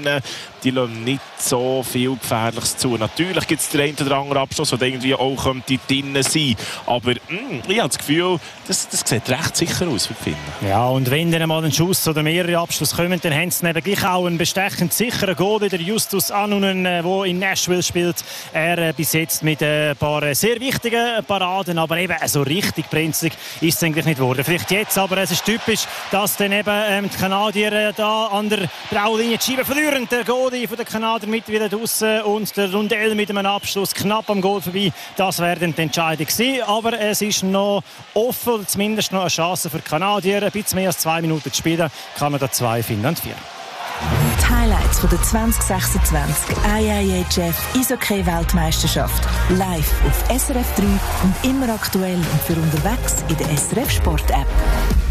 drinnen, die lassen nicht so viel Gefährliches zu. Natürlich gibt es den einen oder anderen Abschluss, der irgendwie auch drinnen sein. Aber ich habe das Gefühl, das sieht recht sicher aus für die Finnen. Ja, und wenn dann mal ein Schuss oder mehrere Abschlüsse kommen, dann haben sie eben gleich auch einen bestechend sicheren Goal, der Justus Annunen, der in Nashville spielt. Er bis jetzt mit ein paar sehr wichtigen Paraden, aber eben so richtig brenzlig ist es eigentlich nicht geworden. Vielleicht jetzt, aber es ist typisch, dass dann eben die Kanadier da an der Blaulinie die Scheibe verlieren. Der Goalie von den Kanadier mit wieder draussen und der Rundell mit einem Abschluss knapp am Goal vorbei. Das wäre dann die Entscheidung gewesen. Aber es ist noch offen, oder zumindest noch eine Chance für die Kanadier. Ein bisschen mehr als 2 Minuten zu spielen, Kanada 2, Finnland 4. Die Highlights von der 2026 IIHF Eishockey-Weltmeisterschaft. Live auf SRF 3 und immer aktuell und für unterwegs in der SRF Sport-App.